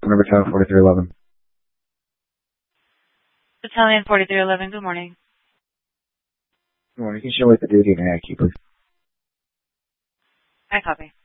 Number Battalion 4311. Battalion 4311, good morning. Good morning. Can you show me the duty and AIQ, please? I copy.